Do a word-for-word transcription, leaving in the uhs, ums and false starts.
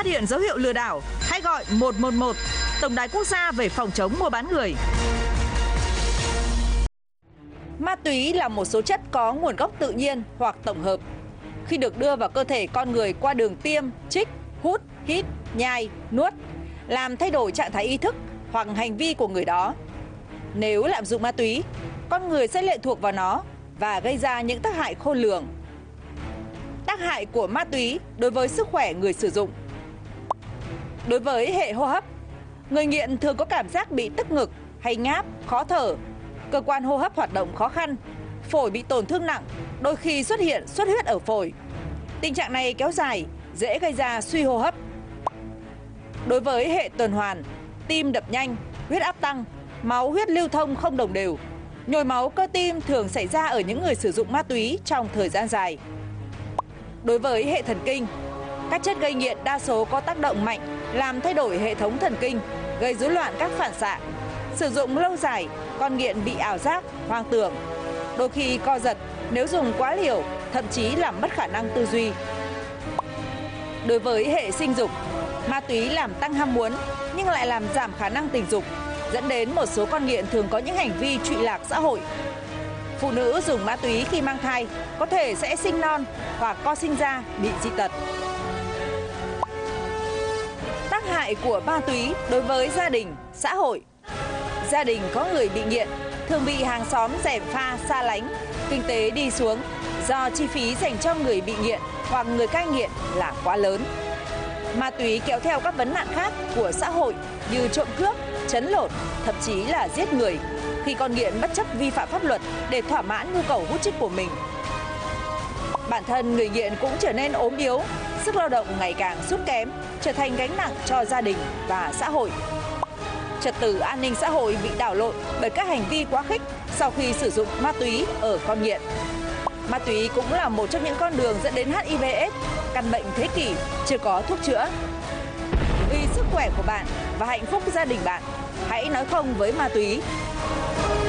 phát hiện dấu hiệu lừa đảo, hãy gọi một một một, Tổng đài quốc gia về phòng chống mua bán người. Ma túy là một số chất có nguồn gốc tự nhiên hoặc tổng hợp. Khi được đưa vào cơ thể con người qua đường tiêm, chích, hút, hít, nhai, nuốt, làm thay đổi trạng thái ý thức hoặc hành vi của người đó. Nếu lạm dụng ma túy, con người sẽ lệ thuộc vào nó và gây ra những tác hại khôn lường. Tác hại của ma túy đối với sức khỏe người sử dụng. Đối với hệ hô hấp, người nghiện thường có cảm giác bị tức ngực hay ngáp, khó thở, cơ quan hô hấp hoạt động khó khăn, phổi bị tổn thương nặng, đôi khi xuất hiện xuất huyết ở phổi. Tình trạng này kéo dài, dễ gây ra suy hô hấp. Đối với hệ tuần hoàn, tim đập nhanh, huyết áp tăng, máu huyết lưu thông không đồng đều. Nhồi máu cơ tim thường xảy ra ở những người sử dụng ma túy trong thời gian dài. Đối với hệ thần kinh, các chất gây nghiện đa số có tác động mạnh làm thay đổi hệ thống thần kinh, gây rối loạn các phản xạ. Sử dụng lâu dài, con nghiện bị ảo giác, hoang tưởng. Đôi khi co giật nếu dùng quá liều, thậm chí làm mất khả năng tư duy. Đối với hệ sinh dục, ma túy làm tăng ham muốn nhưng lại làm giảm khả năng tình dục, dẫn đến một số con nghiện thường có những hành vi trụy lạc xã hội. Phụ nữ dùng ma túy khi mang thai có thể sẽ sinh non hoặc co sinh ra bị dị tật. Tác hại của ma túy đối với gia đình, xã hội. Gia đình có người bị nghiện thường bị hàng xóm gièm pha xa lánh, kinh tế đi xuống do chi phí dành cho người bị nghiện hoặc người cai nghiện là quá lớn. Ma túy kéo theo các vấn nạn khác của xã hội như trộm cướp, trấn lột, thậm chí là giết người khi con nghiện bất chấp vi phạm pháp luật để thỏa mãn nhu cầu hút chích của mình. Bản thân người nghiện cũng trở nên ốm yếu, sức lao động ngày càng sút kém, trở thành gánh nặng cho gia đình và xã hội. Trật tự an ninh xã hội bị đảo lộn bởi các hành vi quá khích sau khi sử dụng ma túy ở con nghiện. Ma túy cũng là một trong những con đường dẫn đến H I V AIDS, căn bệnh thế kỷ chưa có thuốc chữa. Vì sức khỏe của bạn và hạnh phúc gia đình bạn, hãy nói không với ma túy.